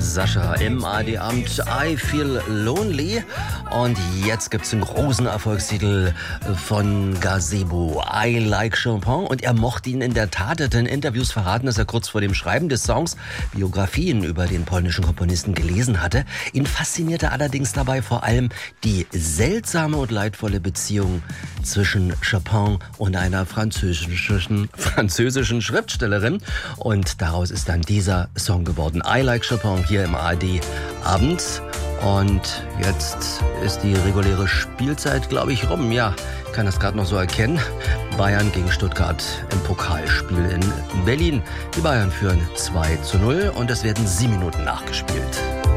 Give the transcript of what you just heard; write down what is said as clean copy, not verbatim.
Sascha im ARD-Abend I Feel Lonely. Und jetzt gibt's einen großen Erfolgstitel von Gazebo, I Like Chopin. Und er mochte ihn in der Tat, hat in Interviews verraten, dass er kurz vor dem Schreiben des Songs Biografien über den polnischen Komponisten gelesen hatte. Ihn faszinierte allerdings dabei vor allem die seltsame und leidvolle Beziehung zwischen Chopin und einer französischen Schriftstellerin. Und daraus ist dann dieser Song geworden. I Like Chopin hier im ARD-Abend. Und jetzt ist die reguläre Spielzeit, glaube ich, rum. Ja, ich kann das gerade noch so erkennen. Bayern gegen Stuttgart im Pokalspiel in Berlin. Die Bayern führen 2:0 und es werden 7 Minuten nachgespielt.